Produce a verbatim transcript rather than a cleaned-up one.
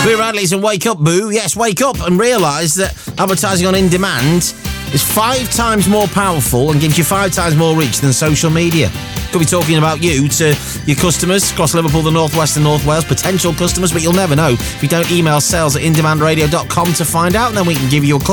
We're Radleys and wake up, boo. Yes, wake up and realise that advertising on In Demand is five times more powerful and gives you five times more reach than social media. Could be talking about you to your customers across Liverpool, the North West and North Wales, potential customers, but you'll never know if you don't email sales at in demand radio dot com to find out, and then we can give you a call.